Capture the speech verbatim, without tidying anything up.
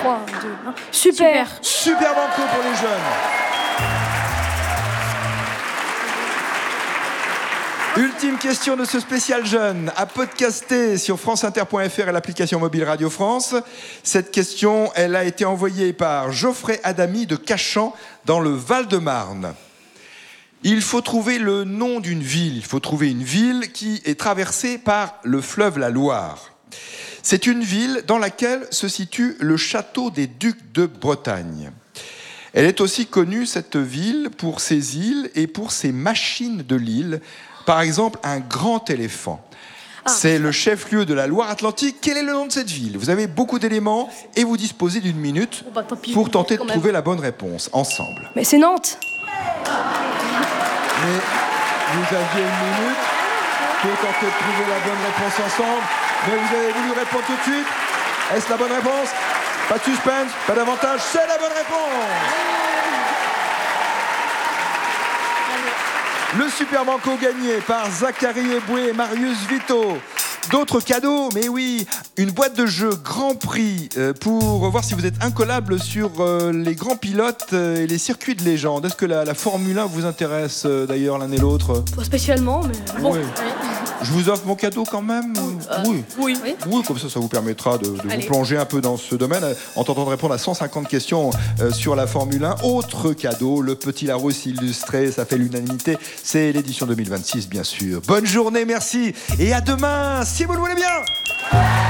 trois, deux, un. Super. Super banco pour les jeunes. Ultime question de ce spécial jeune, à podcaster sur franceinter point f r et l'application mobile Radio France. Cette question, elle a été envoyée par Geoffrey Adamy de Cachan, dans le Val-de-Marne. Il faut trouver le nom d'une ville. Il faut trouver une ville qui est traversée par le fleuve la Loire. C'est une ville dans laquelle se situe le château des Ducs de Bretagne. Elle est aussi connue, cette ville, pour ses îles et pour ses machines de l'île. Par exemple, un grand éléphant. Ah. C'est le chef-lieu de la Loire-Atlantique. Quel est le nom de cette ville ? Vous avez beaucoup d'éléments et vous disposez d'une minute oh bah, pis, pour tenter de trouver la bonne réponse, ensemble. Mais c'est Nantes ! Mais vous aviez une minute pour tenter de trouver la bonne réponse ensemble. Mais vous avez voulu répondre tout de suite. Est-ce la bonne réponse ? Pas de suspense, pas d'avantage, c'est la bonne réponse. Le Super Banco gagné par Zachary Eboué et Marius Vito. D'autres cadeaux, mais oui, une boîte de jeux Grand Prix euh, pour voir si vous êtes incollable sur euh, les grands pilotes euh, et les circuits de légende. Est-ce que la, la Formule un vous intéresse euh, d'ailleurs l'un et l'autre ? Pas spécialement, mais bon. Oui. Je vous offre mon cadeau quand même ? euh, oui. oui. Oui, comme ça, ça vous permettra de, de vous plonger un peu dans ce domaine en tentant de répondre à cent cinquante questions euh, sur la Formule un. Autre cadeau, le Petit Larousse illustré, ça fait l'unanimité. C'est l'édition deux mille vingt-six, bien sûr. Bonne journée, merci et à demain, si vous le voulez bien.